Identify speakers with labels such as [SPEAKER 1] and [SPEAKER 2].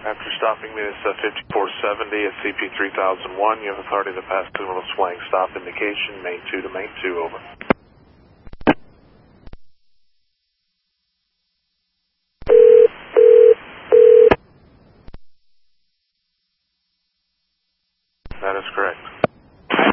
[SPEAKER 1] After stopping me, it's 5470 at CP 3001. You have authority to pass signal swaying stop indication, main 2 to main 2, over.